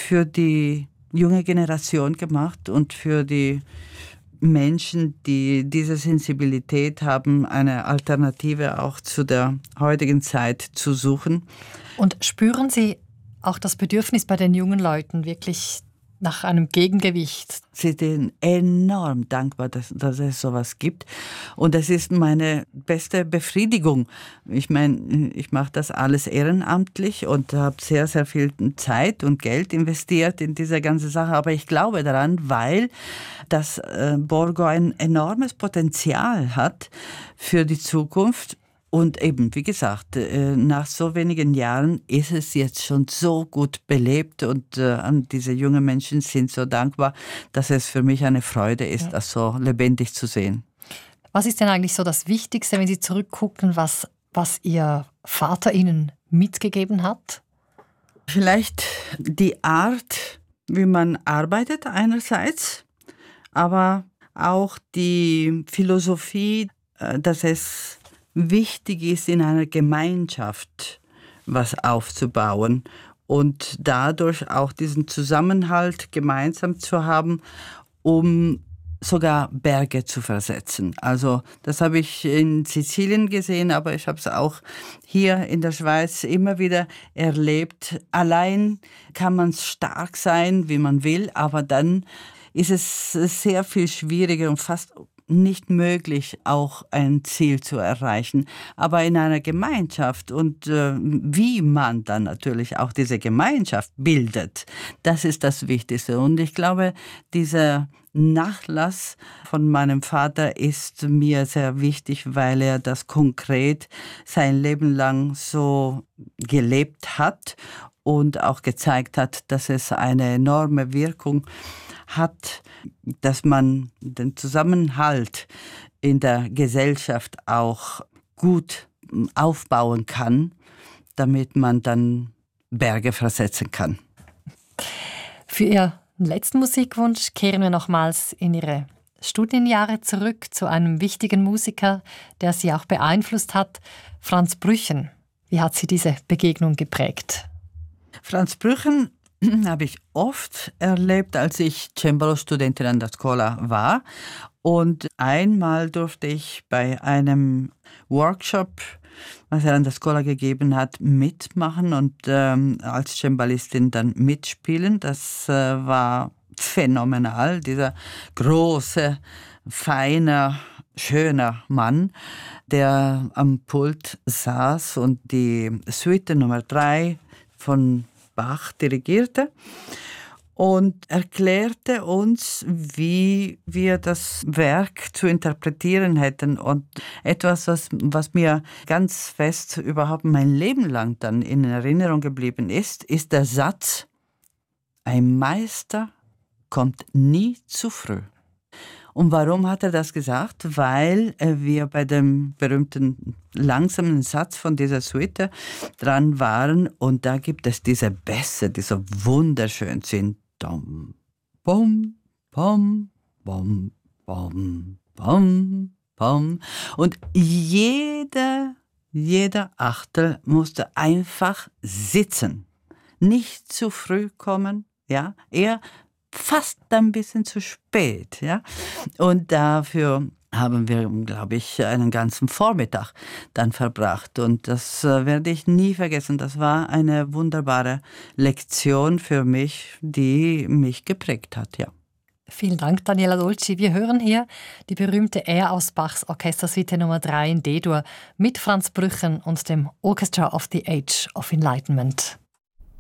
für die junge Generation gemacht und für die Menschen, die diese Sensibilität haben, eine Alternative auch zu der heutigen Zeit zu suchen. Und spüren Sie auch das Bedürfnis bei den jungen Leuten wirklich nach einem Gegengewicht? Sie sind enorm dankbar, dass es sowas gibt. Und das ist meine beste Befriedigung. Ich meine, ich mache das alles ehrenamtlich und habe sehr, sehr viel Zeit und Geld investiert in diese ganze Sache. Aber ich glaube daran, weil das Borgo ein enormes Potenzial hat für die Zukunft. Und eben, wie gesagt, nach so wenigen Jahren ist es jetzt schon so gut belebt und diese jungen Menschen sind so dankbar, dass es für mich eine Freude ist, das so lebendig zu sehen. Was ist denn eigentlich so das Wichtigste, wenn Sie zurückgucken, was Ihr Vater Ihnen mitgegeben hat? Vielleicht die Art, wie man arbeitet einerseits, aber auch die Philosophie, dass es wichtig ist, in einer Gemeinschaft was aufzubauen und dadurch auch diesen Zusammenhalt gemeinsam zu haben, um sogar Berge zu versetzen. Also das habe ich in Sizilien gesehen, aber ich habe es auch hier in der Schweiz immer wieder erlebt. Allein kann man stark sein, wie man will, aber dann ist es sehr viel schwieriger und fast nicht möglich, auch ein Ziel zu erreichen. Aber in einer Gemeinschaft und wie man dann natürlich auch diese Gemeinschaft bildet, das ist das Wichtigste. Und ich glaube, dieser Nachlass von meinem Vater ist mir sehr wichtig, weil er das konkret sein Leben lang so gelebt hat und auch gezeigt hat, dass es eine enorme Wirkung hat, dass man den Zusammenhalt in der Gesellschaft auch gut aufbauen kann, damit man dann Berge versetzen kann. Für Ihren letzten Musikwunsch kehren wir nochmals in Ihre Studienjahre zurück zu einem wichtigen Musiker, der Sie auch beeinflusst hat, Franz Brüchen. Wie hat Sie diese Begegnung geprägt? Franz Brüchen habe ich oft erlebt, als ich Cembalo-Studentin an der Schola war. Und einmal durfte ich bei einem Workshop, was er an der Schola gegeben hat, mitmachen und als Cembalistin dann mitspielen. Das war phänomenal. Dieser große, feine, schöner Mann, der am Pult saß und die Suite Nummer 3 von Bach dirigierte und erklärte uns, wie wir das Werk zu interpretieren hätten. Und etwas, was mir ganz fest überhaupt mein Leben lang dann in Erinnerung geblieben ist der Satz: Ein Meister kommt nie zu früh. Und warum hat er das gesagt? Weil wir bei dem berühmten langsamen Satz von dieser Suite dran waren und da gibt es diese Bässe, die so wunderschön sind. Dom, bom, bom, bom, bom, bom, bom. Und jeder Achtel musste einfach sitzen. Nicht zu früh kommen, ja, eher fast ein bisschen zu spät, ja. Und dafür haben wir, glaube ich, einen ganzen Vormittag dann verbracht. Und das werde ich nie vergessen. Das war eine wunderbare Lektion für mich, die mich geprägt hat, ja. Vielen Dank, Daniela Dolci. Wir hören hier die berühmte Air aus Bachs Orchestersuite Nummer 3 in D-Dur mit Franz Brüchen und dem Orchestra of the Age of Enlightenment.